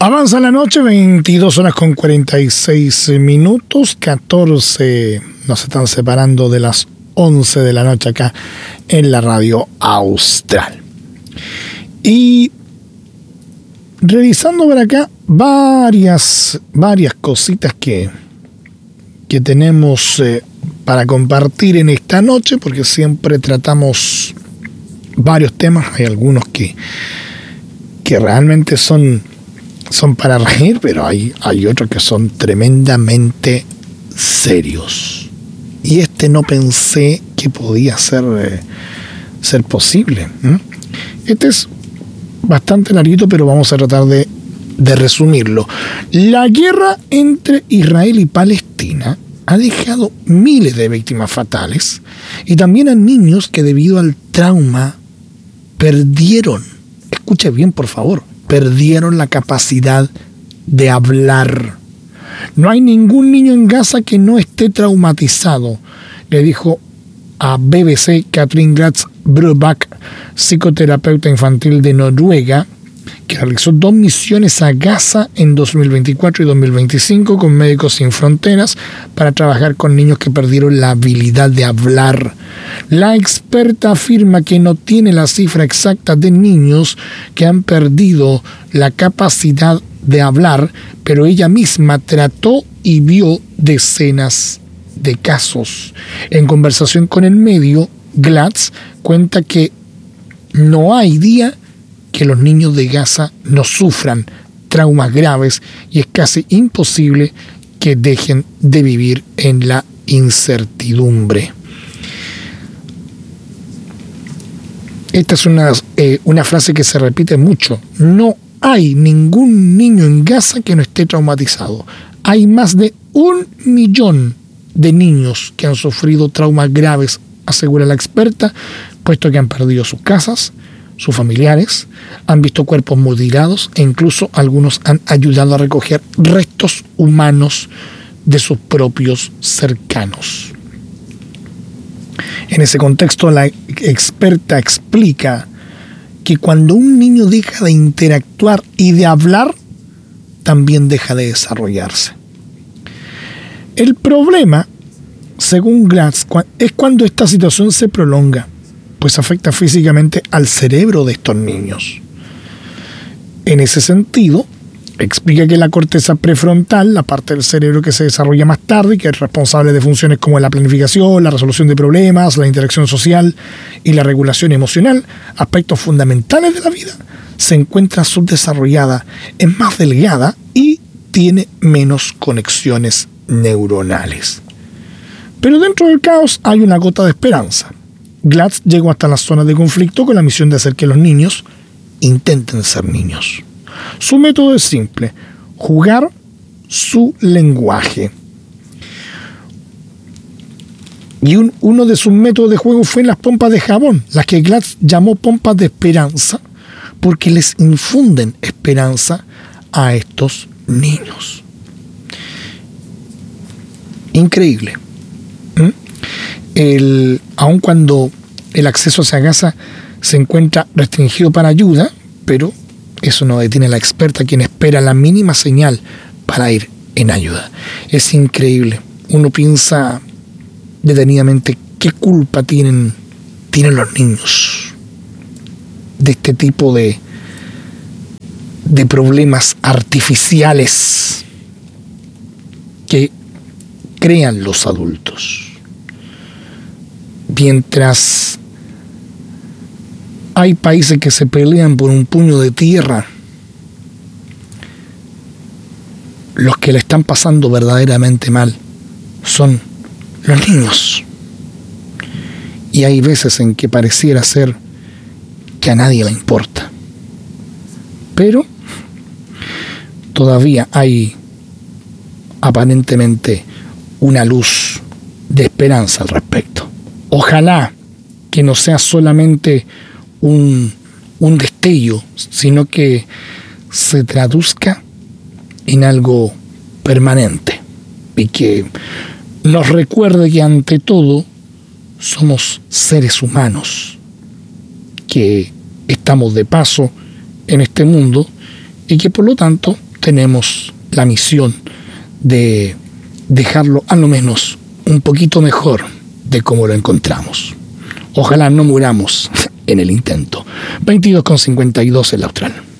Avanza la noche, 22 horas con 46 minutos, 14 nos están separando de las 11 de la noche acá en la radio austral. Y revisando por acá varias cositas que tenemos para compartir en esta noche, porque siempre tratamos varios temas. Hay algunos que realmente son para reír, pero hay otros que son tremendamente serios. Y no pensé que podía ser posible. Este es bastante larguito, pero vamos a tratar de resumirlo. La guerra entre Israel y Palestina ha dejado miles de víctimas fatales y también a niños que debido al trauma perdieron, escuche bien por favor, perdieron la capacidad de hablar. No hay ningún niño en Gaza que no esté traumatizado, le dijo a BBC Katrin Glatz Brubak, psicoterapeuta infantil de Noruega, que realizó 2 misiones a Gaza en 2024 y 2025 con Médicos Sin Fronteras para trabajar con niños que perdieron la habilidad de hablar. La experta afirma que no tiene la cifra exacta de niños que han perdido la capacidad de hablar, pero ella misma trató y vio decenas de casos. En conversación con el medio, Glatz cuenta que no hay día que los niños de Gaza no sufran traumas graves y es casi imposible que dejen de vivir en la incertidumbre. Esta es una frase que se repite mucho. No hay ningún niño en Gaza que no esté traumatizado. Hay más de 1 millón de niños que han sufrido traumas graves, asegura la experta, puesto que han perdido sus casas, sus familiares, han visto cuerpos mutilados e incluso algunos han ayudado a recoger restos humanos de sus propios cercanos. En ese contexto, la experta explica que cuando un niño deja de interactuar y de hablar, también deja de desarrollarse. El problema, según Glatz, es cuando esta situación se prolonga, pues afecta físicamente al cerebro de estos niños. En ese sentido, explica que la corteza prefrontal, la parte del cerebro que se desarrolla más tarde, que es responsable de funciones como la planificación, la resolución de problemas, la interacción social y la regulación emocional, aspectos fundamentales de la vida, se encuentra subdesarrollada, es más delgada y tiene menos conexiones neuronales. Pero dentro del caos hay una gota de esperanza. Glatz llegó hasta las zonas de conflicto con la misión de hacer que los niños intenten ser niños. Su método es simple: jugar su lenguaje. Y uno de sus métodos de juego fue en las pompas de jabón, las que Glatz llamó pompas de esperanza, porque les infunden esperanza a estos niños. Increíble. Aun cuando el acceso hacia Gaza se encuentra restringido para ayuda, pero eso no detiene a la experta, quien espera la mínima señal para ir en ayuda. Es increíble. Uno piensa detenidamente qué culpa tienen los niños de este tipo de problemas artificiales que crean los adultos. Mientras hay países que se pelean por un puño de tierra, los que le están pasando verdaderamente mal son los niños. Y hay veces en que pareciera ser que a nadie le importa. Pero todavía hay aparentemente una luz de esperanza al respecto. Ojalá que no sea solamente un destello, sino que se traduzca en algo permanente y que nos recuerde que ante todo somos seres humanos que estamos de paso en este mundo y que por lo tanto tenemos la misión de dejarlo a lo menos un poquito mejor de cómo lo encontramos. Ojalá no muramos en el intento. 22:52 el Austral.